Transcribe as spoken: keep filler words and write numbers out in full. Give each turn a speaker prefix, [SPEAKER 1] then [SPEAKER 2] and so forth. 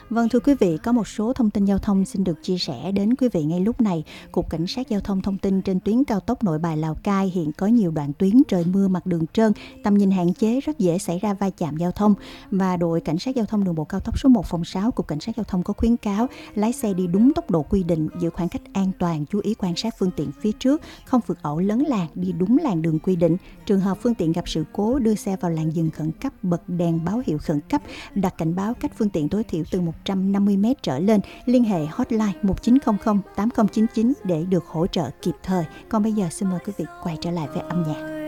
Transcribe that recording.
[SPEAKER 1] Vâng, thưa quý vị, có một số thông tin giao thông xin được chia sẻ đến quý vị ngay lúc này. Cục Cảnh sát Giao thông thông tin trên tuyến cao tốc Nội Bài - Lào Cai hiện có nhiều đoạn tuyến trời mưa mặt đường trơn, tầm nhìn hạn chế, rất dễ xảy ra va chạm giao thông. Và đội Cảnh sát Giao thông đường bộ cao tốc số một phòng sáu, Cục Cảnh sát Giao thông có khuyến cáo lái xe đi đúng tốc độ quy định, giữ khoảng cách an toàn, chú ý quan sát phương tiện phía trước, không vượt ẩu lấn làn, đi đúng làn đường quy định. Trường hợp phương tiện gặp sự cố, đưa xe vào làn dừng khẩn cấp, bật đèn báo hiệu khẩn cấp, đặt cảnh báo cách phương tiện tối thiểu từ một trăm năm mươi mét trở lên, liên hệ hotline một chín không không tám không chín chín để được hỗ trợ kịp thời. Còn bây giờ xin mời quý vị quay trở lại với âm nhạc.